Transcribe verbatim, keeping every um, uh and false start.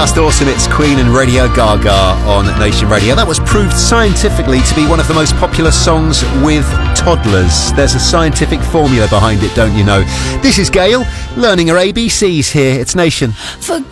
Just awesome. It's Queen and Radio Gaga on Nation Radio. That was proved scientifically to be one of the most popular songs with toddlers. There's a scientific formula behind it, don't you know? This is Gail, learning her A B Cs here. It's Nation. Forget